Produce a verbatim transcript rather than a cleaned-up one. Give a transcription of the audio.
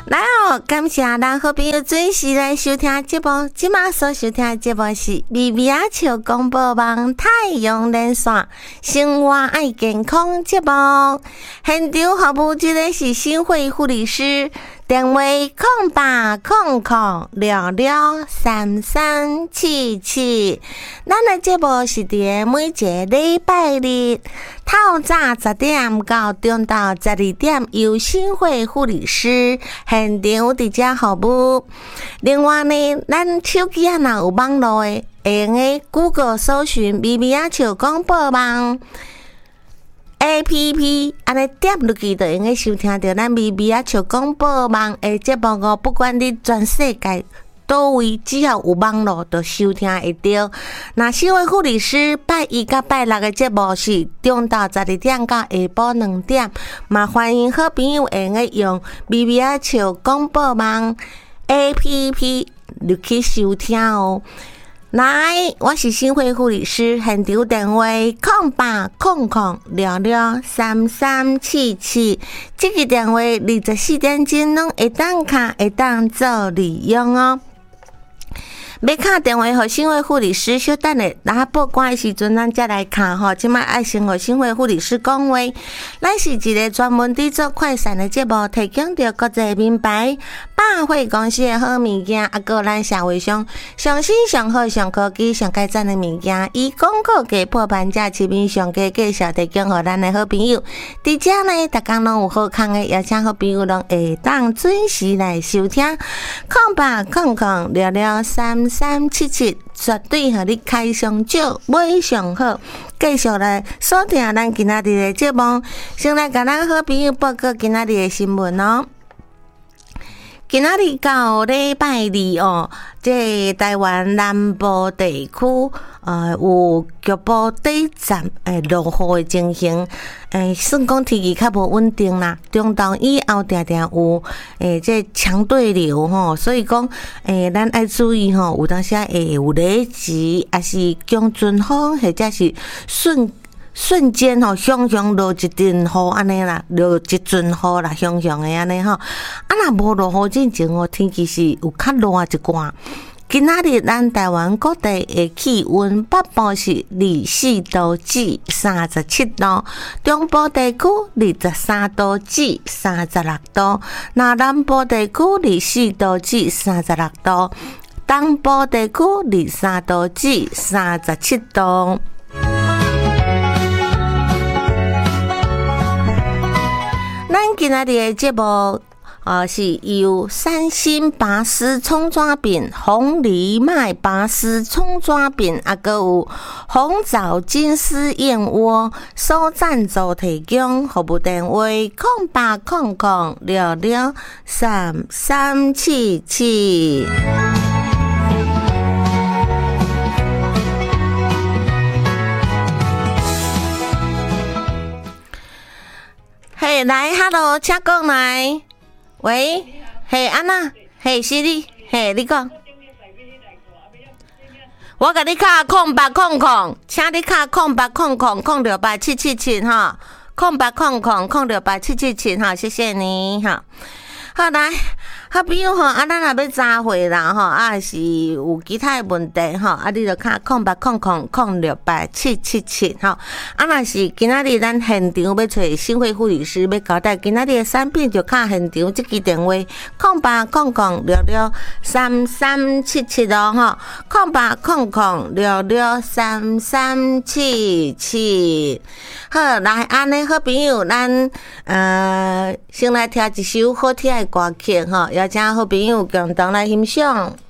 来哦，感谢咱好朋友准时来收听节目。即马所收听的节目是微微仔笑广播网太阳连线生活爱健康节目。现场服务这个是新会护理师，电话空八空空六六三三七七。咱的节目是伫每一个礼拜日透早十点到中昼十二点，由新会护理师现场伫遮服务。另外呢，咱手机啊若有网络的，会用个 Google 搜寻微微仔笑广播网 A P P， 安尼点入去就用个收听到咱微微仔笑广播网的节目哦。不管你全世界倒位，只要有网络就收听会到。那新会护理师拜一到拜六的节目是中昼十二点到下晡两点，嘛欢迎好朋友会用个用微微仔笑广播网 A P P 入去收听哦。来，我是新会护理师，现场电话空八空空六六三三七七，这个电话二十四点钟拢会当卡，会当做利用哦。要敲电话给新会护理师，稍等下，那报关的时阵咱才来敲吼。即摆爱先和新会护理师讲话，咱是一个专门制作快闪的节目，提供着国际名牌百货公司的好物件，啊，个咱社会上上新上好上科技上佳赞的物件，以广告价破盘价市面上价介绍提供给咱的好朋友。伫遮呢，逐工拢有好康的，邀请好朋友拢会当准时来收听。空八空空六六三三七七，绝对互你开上少，买上好。继续来锁定咱今仔日的节目，先来甲咱好朋友报告今仔日的新闻哦。今仔日到礼拜二哦，这台湾南部地区呃有局部短暂诶落雨的情形，诶算讲天气较无稳定啦。中昼以后定定有诶这强对流吼，所以讲诶咱爱注意吼，有当时会有雷击，还是强阵风，或者是瞬。瞬间吼，熊熊落一阵雨安尼啦，落一阵雨啦，熊熊的安尼吼。啊，若无落雨之前哦，天气是有较热一寡。今仔日咱台湾各地的气温，北部是二四度至三十七度，中部地区二十三度至三十六度，那南部地区二四度至三十六度，东部地区二三度至三十七度。咱今仔日的节目，呃，是由三星拔丝葱抓饼、红藜麦拔丝葱抓饼，啊，还有红枣金丝燕窝所赞助提供。服务电话：空八空空六六三三七七。嘿，来 ，Hello， 请讲来。喂，嘿，安娜，嘿，是你，嘿，你讲。我甲你敲空八空空，请你敲空八空空空六八七七七哈，空八空空空六八七七七哈，谢谢你哈。好来，好朋友吼，啊，咱若要早会啦吼，啊是有其他的问题吼，啊你就敲空八空空空六八七七七吼，啊若是今仔日咱现场要找新会护理师要交代今仔日的产品，就敲现场这支电话空八空空六六三三七七哦吼，空八空空六六三三七七。好，来安尼好朋友，咱呃先来听一首好听的歌曲吼，邀请好朋友共同来欣赏。